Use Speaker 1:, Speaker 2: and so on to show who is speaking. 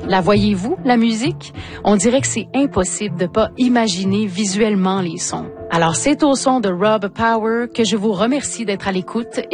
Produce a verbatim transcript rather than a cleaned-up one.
Speaker 1: La voyez-vous, la musique? On dirait que c'est impossible de pas imaginer visuellement les sons. Alors c'est au son de Rob Power que je vous remercie d'être à l'écoute